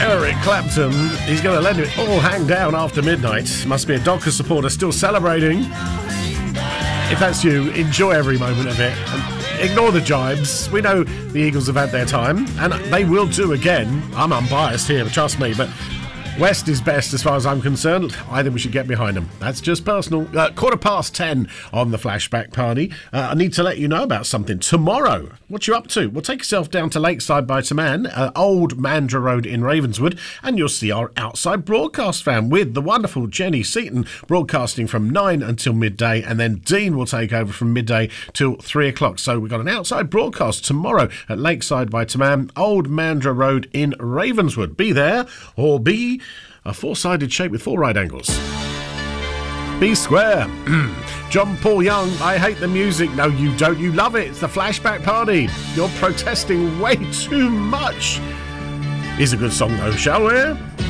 Eric Clapton. He's going to let it all hang down after midnight. Must be a Dockers supporter still celebrating. If that's you, enjoy every moment of it. And ignore the jibes. We know the Eagles have had their time, and they will do again. I'm unbiased here, trust me, but West is best as far as I'm concerned. I think we should get behind them. That's just personal. 10:15 on the Flashback Party. I need to let you know about something. Tomorrow, what you up to? Well, take yourself down to Lakeside by Taman, Old Mandra Road in Ravenswood, and you'll see our outside broadcast van with the wonderful Jenny Seaton broadcasting from 9 until midday, and then Dean will take over from midday till 3 o'clock. So we've got an outside broadcast tomorrow at Lakeside by Taman, Old Mandra Road in Ravenswood. Be there or be a four-sided shape with four right angles. Be square. John Paul Young, I hate the music. No, you don't. You love it. It's the Flashback Party. You're protesting way too much. Is a good song, though, shall we?